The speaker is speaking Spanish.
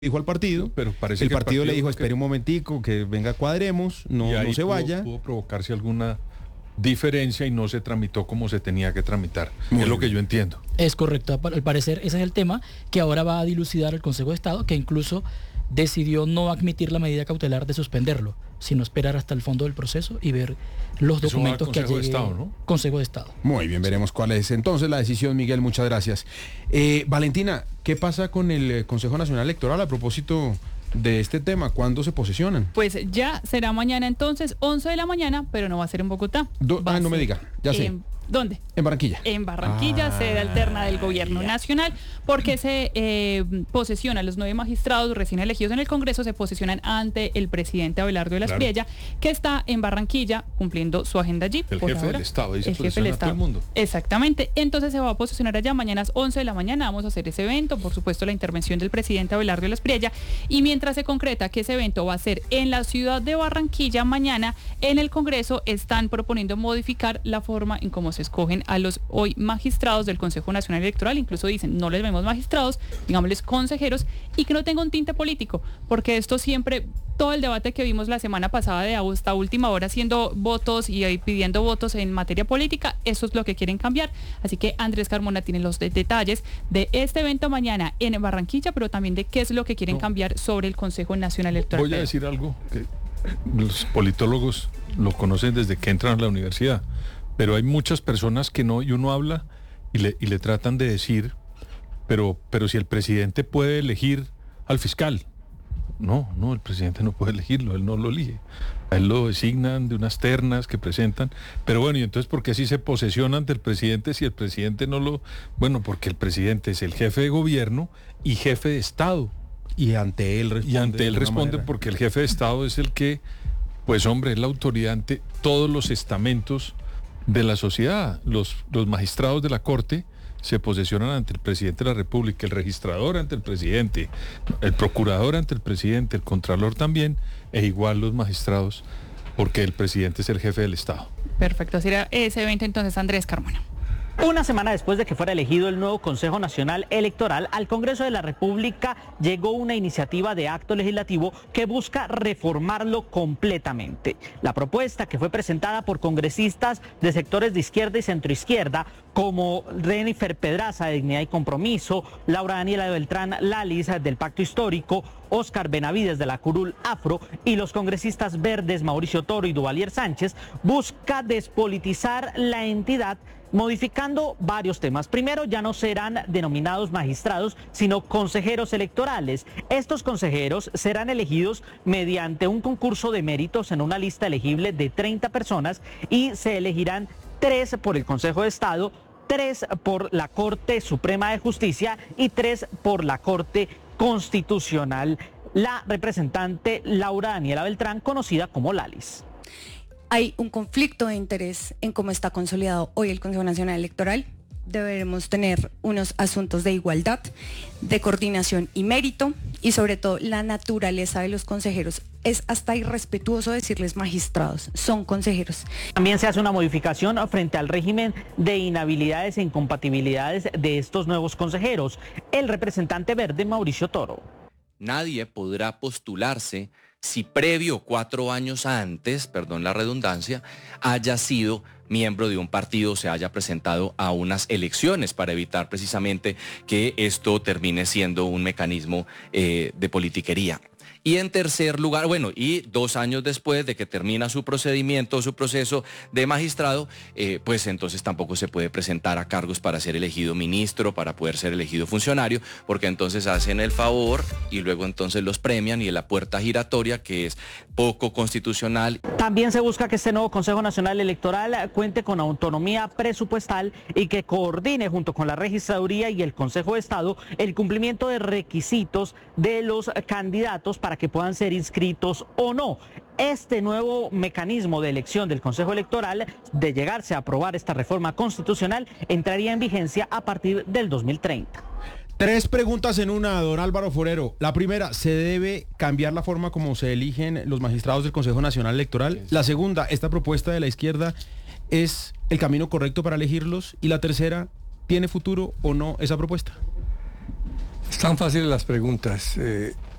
dijo al partido, pero parece el que partido le dijo, espere un momentico, que venga, cuadremos, no se vaya. Pudo provocarse alguna diferencia y no se tramitó como se tenía que tramitar. Muy es lo que bien. yo entiendo. Es correcto, al parecer ese es el tema que ahora va a dilucidar el Consejo de Estado, que incluso decidió no admitir la medida cautelar de suspenderlo, sino esperar hasta el fondo del proceso y ver los documentos que Consejo de llegue Estado, ¿no? Consejo de Estado. Muy bien, veremos cuál es entonces la decisión, Miguel, muchas gracias. Valentina, ¿qué pasa con el Consejo Nacional Electoral a propósito de este tema? ¿Cuándo se posesionan? Pues ya será mañana entonces, 11 de la mañana, pero no va a ser en Bogotá. No me diga, ya sé. ¿Dónde? En Barranquilla. En Barranquilla, sede alterna del gobierno nacional, porque se posesiona, los 9 magistrados recién elegidos en el Congreso se posesionan ante el presidente Abelardo de la Espriella, que está en Barranquilla cumpliendo su agenda allí. El jefe del Estado, dice, el jefe del Estado. Todo el mundo. Exactamente, entonces se va a posesionar allá mañana a las 11 de la mañana, vamos a hacer ese evento, por supuesto la intervención del presidente Abelardo de la Espriella, y mientras se concreta que ese evento va a ser en la ciudad de Barranquilla, mañana en el Congreso están proponiendo modificar la forma en cómo se escogen a los hoy magistrados del Consejo Nacional Electoral, incluso dicen, no les vemos magistrados, digámosles consejeros, y que no tenga un tinte político, porque esto siempre, todo el debate que vimos la semana pasada de hasta última hora haciendo votos y pidiendo votos en materia política, eso es lo que quieren cambiar, así que Andrés Carmona tiene los detalles de este evento mañana en Barranquilla, pero también de qué es lo que quieren cambiar sobre el Consejo Nacional Electoral. Voy a decir algo que los politólogos lo conocen desde que entran a la universidad, pero hay muchas personas que no, y uno habla y le tratan de decir, pero si el presidente puede elegir al fiscal. No, el presidente no puede elegirlo, él no lo elige. A él lo designan de unas ternas que presentan. Pero bueno, y entonces, ¿por qué si se posesiona ante el presidente si el presidente no lo...? Bueno, porque el presidente es el jefe de gobierno y jefe de Estado. Y ante él responde. Y ante él responde porque el jefe de Estado es el que, pues hombre, es la autoridad ante todos los estamentos de la sociedad. Los magistrados de la Corte se posesionan ante el presidente de la República, el registrador ante el presidente, el procurador ante el presidente, el contralor también, e igual los magistrados, porque el presidente es el jefe del Estado. Perfecto, así era ese evento entonces, Andrés Carmona. Una semana después de que fuera elegido el nuevo Consejo Nacional Electoral, al Congreso de la República llegó una iniciativa de acto legislativo que busca reformarlo completamente. La propuesta, que fue presentada por congresistas de sectores de izquierda y centroizquierda, como Renifer Pedraza de Dignidad y Compromiso, Laura Daniela Beltrán Lalis del Pacto Histórico, Óscar Benavides de la Curul Afro y los congresistas verdes Mauricio Toro y Duvalier Sánchez, busca despolitizar la entidad modificando varios temas. Primero, ya no serán denominados magistrados, sino consejeros electorales. Estos consejeros serán elegidos mediante un concurso de méritos en una lista elegible de 30 personas y se elegirán 3 por el Consejo de Estado, 3 por la Corte Suprema de Justicia y 3 por la Corte Constitucional. La representante Laura Daniela Beltrán, conocida como Lalis. Hay un conflicto de interés en cómo está consolidado hoy el Consejo Nacional Electoral. Deberemos tener unos asuntos de igualdad, de coordinación y mérito, y sobre todo la naturaleza de los consejeros. Es hasta irrespetuoso decirles magistrados, son consejeros. También se hace una modificación frente al régimen de inhabilidades e incompatibilidades de estos nuevos consejeros. El representante verde, Mauricio Toro. Nadie podrá postularse si previo 4 años antes, perdón la redundancia, haya sido miembro de un partido, se haya presentado a unas elecciones para evitar precisamente que esto termine siendo un mecanismo de politiquería. Y en tercer lugar, bueno, y 2 años después de que termina su procedimiento, su proceso de magistrado, pues entonces tampoco se puede presentar a cargos para ser elegido ministro, para poder ser elegido funcionario, porque entonces hacen el favor y luego entonces los premian y la puerta giratoria, que es poco constitucional. También se busca que este nuevo Consejo Nacional Electoral cuente con autonomía presupuestal y que coordine junto con la Registraduría y el Consejo de Estado el cumplimiento de requisitos de los candidatos para que puedan ser inscritos o no. Este nuevo mecanismo de elección del Consejo Electoral, de llegarse a aprobar esta reforma constitucional, entraría en vigencia a partir del 2030. 3 preguntas en una, don Álvaro Forero. La primera, ¿se debe cambiar la forma como se eligen los magistrados del Consejo Nacional Electoral? La segunda, ¿esta propuesta de la izquierda es el camino correcto para elegirlos? Y la tercera, ¿tiene futuro o no esa propuesta? Están fáciles las preguntas.